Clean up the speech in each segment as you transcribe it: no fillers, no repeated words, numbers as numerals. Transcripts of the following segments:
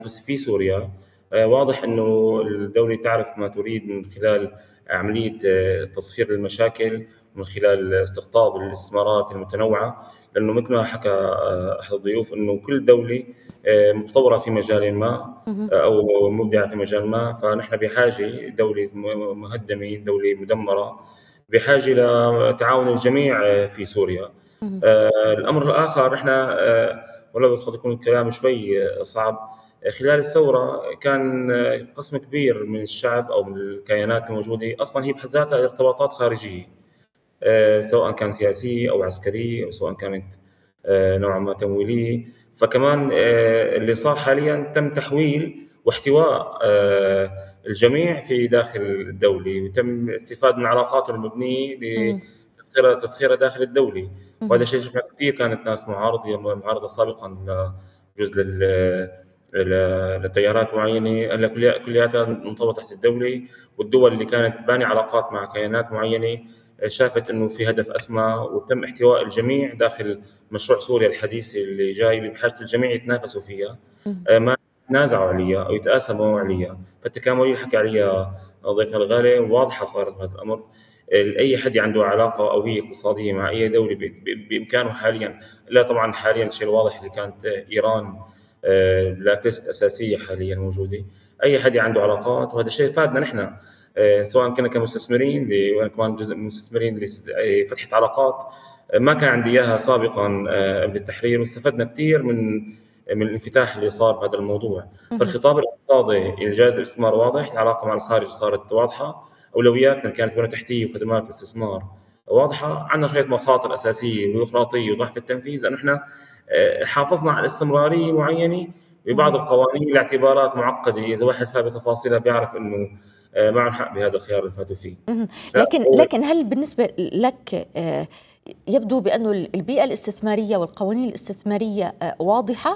في سوريا. واضح أنه الدولة تعرف ما تريد من خلال عملية تصفير المشاكل، ومن خلال استقطاب الاستثمارات المتنوعة. لأنه مثل ما حكى أحد الضيوف أنه كل دولة متطورة في مجال ما، أو مبدعة في مجال ما. فنحن بحاجة دولة مهدمة، دولة مدمرة، بحاجة لتعاون الجميع في سوريا. الأمر الآخر، نحن ولو قد يكون الكلام شوي صعب، خلال الثورة كان قسم كبير من الشعب أو من الكيانات الموجودة أصلا هي بحد ذاتها ارتباطات خارجية، سواء كان سياسية أو عسكرية، أو سواء كانت نوعا ما تمويلية. فكمان اللي صار حاليا تم تحويل واحتواء الجميع في داخل الدولة، وتم الاستفادة من علاقاتهم المبنية لتسخيرها داخل الدولة. وهذا شيء شفنا كثير، كانت ناس معارضة سابقا جزء لتيارات معينة، هلا كلياتها انضوت تحت الدولة. والدول اللي كانت باني علاقات مع كيانات معينة شافت انه في هدف اسمى، وتم احتواء الجميع داخل مشروع سوريا الحديث اللي جاي، اللي بحاجة الجميع يتنافسوا فيها، ما يتنازعوا عليها او يتقاسموا عليها. فالتكاملية اللي حكى عليها ضيفنا الغالي واضحة صارت بهذا الامر. اي حد عنده علاقه او هي اقتصاديه مع اي دوله بامكانه حاليا. لا طبعا حاليا الشيء الواضح اللي كانت ايران بلاك ليست اساسيه حاليا موجوده. اي حد عنده علاقات، وهذا الشيء فادنا نحن سواء كنا كمستثمرين، وانا كمان جزء من المستثمرين اللي فتحت علاقات ما كان عندي اياها سابقا قبل التحرير، واستفدنا كثير من الانفتاح اللي صار بهذا الموضوع. فالخطاب الاقتصادي الجاذب الاستثمار واضح، العلاقه مع الخارج صارت واضحه، اولوياتنا اللي كانت بنى تحتيه وخدمات واستثمار واضحه. عندنا شويه مخاطر اساسيه، بيروقراطيه وضعف التنفيذ، انه احنا حافظنا على استمراريه معينه ببعض القوانين لاعتبارات معقده. اذا واحد فاهم بتفاصيلها بيعرف انه معهم حق بهذا الخيار اللي فاتوا فيه. لكن هل بالنسبه لك يبدو بأنه البيئة الاستثمارية والقوانين الاستثمارية واضحة؟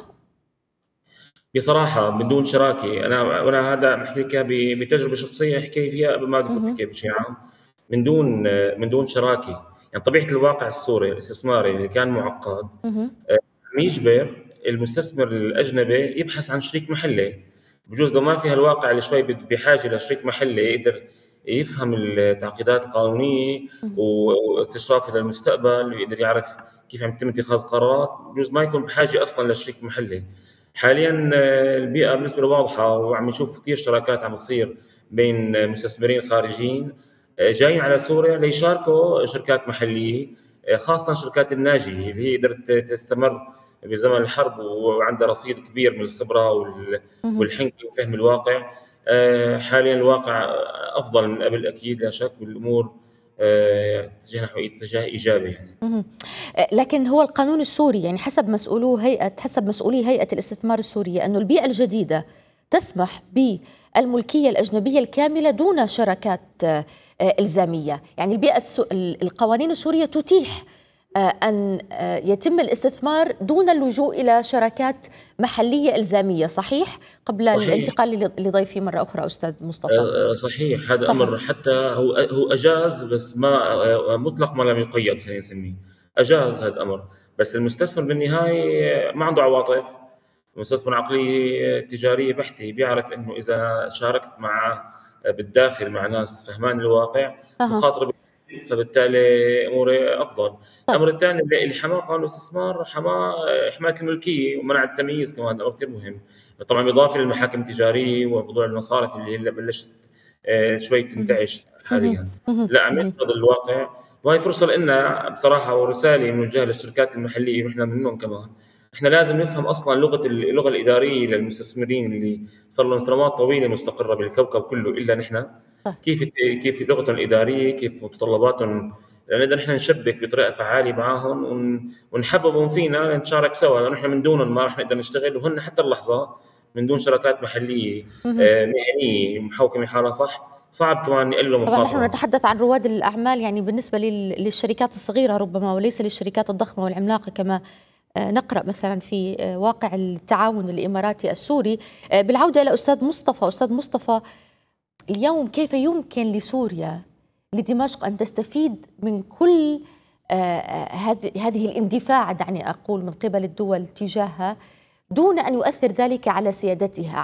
بصراحة من دون شراكة، أنا هذا بحكيها بتجربة شخصية أحكي فيها قبل ما أدخل أحكي بشيء عام. من دون شراكة، يعني طبيعة الواقع السوري الاستثماري اللي كان معقد يجبر المستثمر الأجنبي يبحث عن شريك محلي. بجوز لو ما فيها الواقع اللي شوي بحاجة لشريك محلي يقدر يفهم التعقيدات القانونية واستشرافه للمستقبل، ويقدر يعرف كيف عم يتم اتخاذ قرارات، بجوز ما يكون بحاجة أصلا لشريك محلي. حاليا البيئة بالنسبة له واضحة، وعم نشوف كثير شراكات عم تصير بين مستثمرين خارجيين جايين على سوريا ليشاركوا شركات محلية، خاصة شركات الناجية اللي هي قدرت تستمر بزمن الحرب وعندها رصيد كبير من الخبرة والحنكة وفهم الواقع. حاليا الواقع أفضل من قبل أكيد لا شك، والأمور اتجاه إيجابي يعني. لكن هو القانون السوري يعني حسب مسؤولي هيئة الاستثمار السورية أنه البيئة الجديدة تسمح بالملكية الأجنبية الكاملة دون شراكات إلزامية. يعني القوانين السورية تتيح أن يتم الاستثمار دون اللجوء إلى شراكات محلية إلزامية، صحيح؟ قبل صحيح. الانتقال لضيفي مرة أخرى أستاذ مصطفى. صحيح، هذا صحيح. أمر حتى هو أجاز، بس ما مطلق ما لم يقيد، خلينا نسميه أجاز هذا الأمر. بس المستثمر بالنهاية ما عنده عواطف، المستثمر عقلية تجارية بحتة، بيعرف إنه إذا شاركت بالداخل مع ناس فهمان الواقع مخاطر، فبالتالي أموري أفضل. الأمر الثاني اللي حماه قانون الاستثمار، حماية الملكية ومنع التمييز، كمان أمر كثير مهم. طبعا بالإضافة للمحاكم التجارية وموضوع المصارف اللي هلا بلشت شوي تنتعش حاليا، لا عم يفرض الواقع. وهي فرصة لنا بصراحة، ورسالة موجهة للشركات المحلية ونحن منهم كمان. احنا لازم نفهم اصلا اللغة الإدارية للمستثمرين اللي صار لهم سنوات طويلة مستقرة بالكوكب كله الا نحن. كيف لغتهم الإدارية، كيف متطلباتهم، نقدر نحن نشبك بطريقة فعالة معاهم ونحببهم فينا نتشارك سوا، لأنه نحن من دونهم ما رح نقدر نشتغل، وهن حتى اللحظة من دون شراكات محلية مهنية محوكمة حالها صعب كمان يقللوا مخاطرة. طبعا نحن نتحدث عن رواد الأعمال، يعني بالنسبة للشركات الصغيرة ربما، وليس للشركات الضخمة والعملاقة كما نقرأ مثلا في واقع التعاون الإماراتي السوري. بالعودة إلى أستاذ مصطفى، اليوم كيف يمكن لسوريا، لدمشق، أن تستفيد من كل هذه الاندفاع، دعني أقول، من قبل الدول تجاهها دون أن يؤثر ذلك على سيادتها،